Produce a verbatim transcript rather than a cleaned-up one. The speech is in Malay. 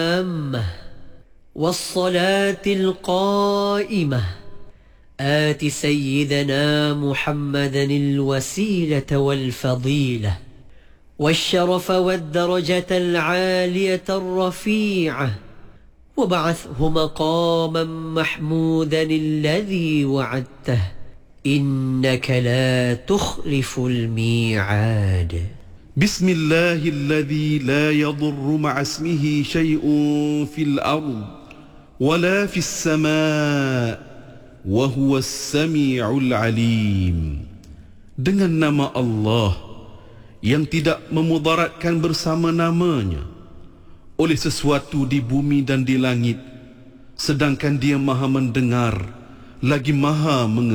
التامة والصلاة القائمة آت سيدنا محمدا الوسيلة والفضيلة والشرف والدرجة العالية الرفيعة وبعثه مقاما محمودا الذي وعدته إنك لا تخلف الميعاد. بسم الله الذي لا يضر مع اسمه شيء في الأرض ولا في السماء وهو السميع العليم. Dengan nama Allah yang tidak memudaratkan bersama namanya oleh sesuatu di bumi dan di langit, sedangkan Dia Maha mendengar lagi Maha mengetahui.